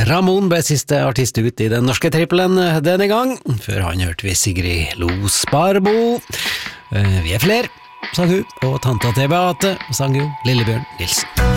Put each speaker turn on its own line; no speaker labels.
Ramón ble siste artist ut I den norske trippelen denne gang. Før han hørte vi Sigrid Lo Sparbo. Vi flere, sang hun, og tanta til Beate, sang jo Lillebjørn Nilsen.